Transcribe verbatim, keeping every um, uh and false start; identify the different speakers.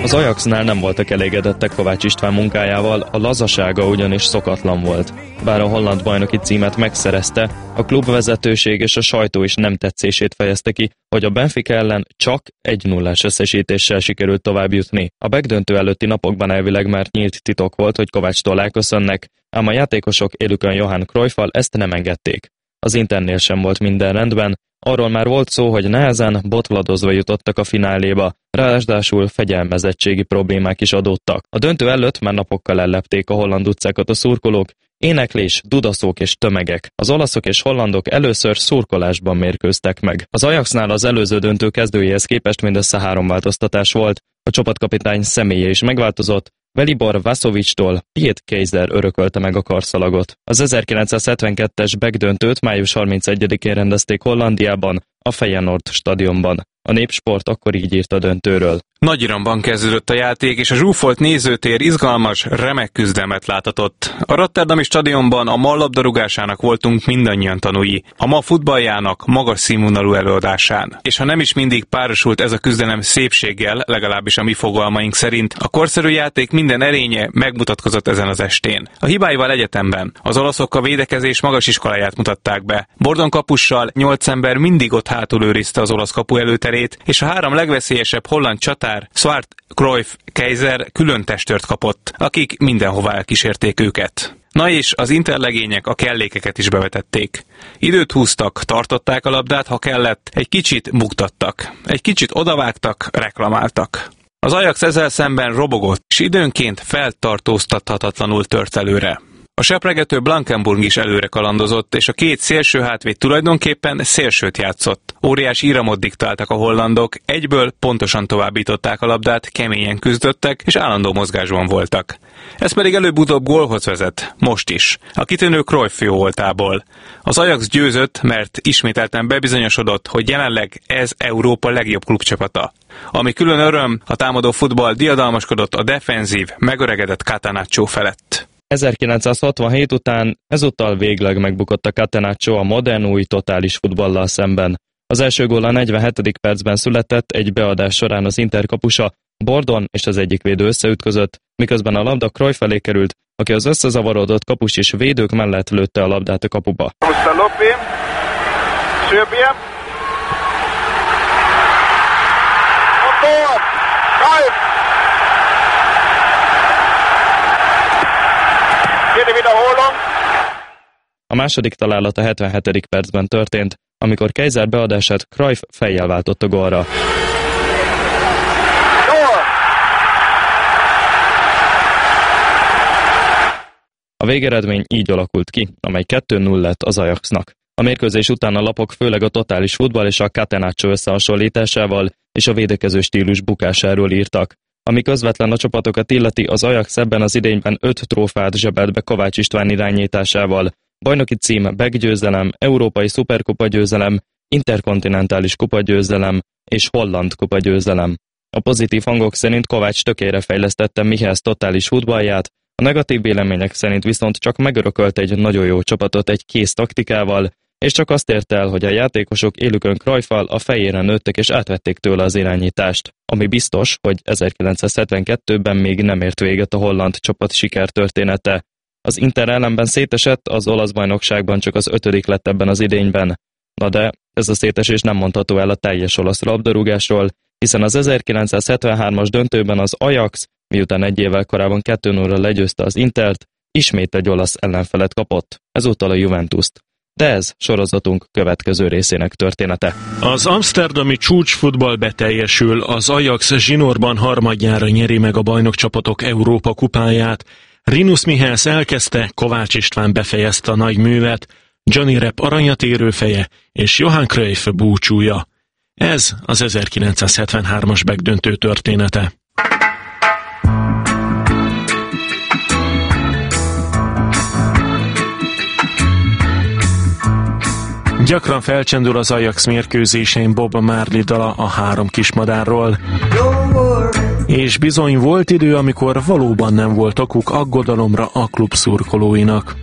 Speaker 1: Az Ajaxnál nem voltak elégedettek Kovács István munkájával, a lazasága ugyanis szokatlan volt. Bár a holland bajnoki címet megszerezte, a klubvezetőség és a sajtó is nem tetszését fejezte ki, hogy a Benfica ellen csak egy nullás összesítéssel sikerült tovább jutni. A begdöntő előtti napokban elvileg már nyílt titok volt, hogy Kovácstól elköszönnek, ám a játékosok élükön Johan Cruyffal ezt nem engedték. Az Internél sem volt minden rendben, arról már volt szó, hogy nehezen, botladozva jutottak a fináléba, ráadásul fegyelmezettségi problémák is adódtak. A döntő előtt már napokkal ellepték a holland utcákat a szurkolók, éneklés, dudaszók és tömegek. Az olaszok és hollandok először szurkolásban mérkőztek meg. Az Ajaxnál az előző döntő kezdőjéhez képest mindössze három változtatás volt. A csapatkapitány személye is megváltozott, Velibor Vasovicstól Piet Keizer örökölte meg a karszalagot. Az ezerkilencszázhetvenkettes begdöntőt május harmincegyedikén rendezték Hollandiában, a Feyenoord stadionban. A Népsport akkor így írt a döntőről.
Speaker 2: Nagy iramban kezdődött a játék, és a zsúfolt nézőtér izgalmas, remek küzdelmet láthatott. A Rotterdami stadionban a ma labdarúgásának voltunk mindannyian tanúi, a ma futballjának magas színvonalú előadásán. És ha nem is mindig párosult ez a küzdelem szépséggel, legalábbis a mi fogalmaink szerint, a korszerű játék minden erénye megmutatkozott ezen az estén. A hibáival egyetemben az olaszok a védekezés magas iskoláját mutatták be. Bordon kapussal nyolc ember mindig ott hátul őrizte az olasz kapu előterét, és a három legveszélyesebb holland csatár, Swart, Cruyff, Keizer külön testőrt kapott, akik mindenhová elkísérték őket. Na és az interlegények a kellékeket is bevetették. Időt húztak, tartották a labdát, ha kellett, egy kicsit buktattak, egy kicsit odavágtak, reklamáltak. Az Ajax ezzel szemben robogott, és időnként feltartóztathatatlanul tört előre. A sepregető Blankenburg is előre kalandozott, és a két szélső hátvéd tulajdonképpen szélsőt játszott. Óriási íramot diktáltak a hollandok, egyből pontosan továbbították a labdát, keményen küzdöttek, és állandó mozgásban voltak. Ez pedig előbb-utóbb gólhoz vezet, most is, a kitűnő Cruyff jó voltából. Az Ajax győzött, mert ismételten bebizonyosodott, hogy jelenleg ez Európa legjobb klubcsapata. Ami külön öröm, a támadó futball diadalmaskodott a defenzív, megöregedett Catenaccio felett.
Speaker 1: ezerkilencszázhatvanhét után ezúttal végleg megbukott a Catenaccio a modern új totális futballal szemben. Az első gól a negyvenhetedik percben született, egy beadás során az Inter kapusa, Bordon és az egyik védő összeütközött, miközben a labda Cruyff felé került, aki az összezavarodott kapus és védők mellett lőtte a labdát a kapuba. A második találat a hetvenhetedik percben történt, amikor Keizer beadását Cruyff fejjel váltott a gólra. A végeredmény így alakult ki, amely kettő null lett az Ajaxnak. A mérkőzés után a lapok főleg a totális futball és a Catenaccio összehasonlításával és a védekező stílus bukásáról írtak. Ami közvetlen a csapatokat illeti, az Ajax ebben az idényben öt trófát zsebelt be Kovács István irányításával. Bajnoki cím, beggyőzelem, európai szuperkupa győzelem, interkontinentális kupa győzelem és holland kupa győzelem. A pozitív hangok szerint Kovács tökére fejlesztette Michels totális futballját, a negatív vélemények szerint viszont csak megörökölt egy nagyon jó csapatot egy kész taktikával, és csak azt ért el, hogy a játékosok élükön Cruyffal a fejére nőttek és átvették tőle az irányítást. Ami biztos, hogy ezerkilencszázhetvenkettőben még nem ért véget a holland csapat sikertörténete. Az Inter ellenben szétesett, az olasz bajnokságban csak az ötödik lett ebben az idényben. Na de ez a szétesés nem mondható el a teljes olasz labdarúgásról, hiszen az ezerkilencszázhetvenhármas döntőben az Ajax, miután egy évvel korábban kettő nullra legyőzte az Intert, ismét egy olasz ellenfelet kapott, ezúttal a Juventust. De ez sorozatunk következő részének története.
Speaker 3: Az amszterdami csúcsfutball beteljesül, az Ajax zsinórban harmadjára nyeri meg a bajnokcsapatok Európa kupáját. Rinus Michels elkezdte, Kovács István befejezte a nagy művet, Johnny Rep aranyat érő feje és Johan Cruyff búcsúja. Ez az ezerkilencszázhetvenhármas begdöntő története. Gyakran felcsendül az Ajax mérkőzésein Bob Marley dala a három kismadárról. És bizony volt idő, amikor valóban nem volt okuk aggodalomra a klub szurkolóinak.